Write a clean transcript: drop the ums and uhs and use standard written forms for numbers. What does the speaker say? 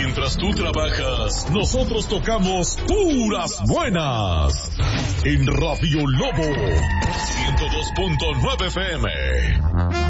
Mientras tú trabajas, nosotros tocamos puras buenas. En Radio Lobo 102.9 FM.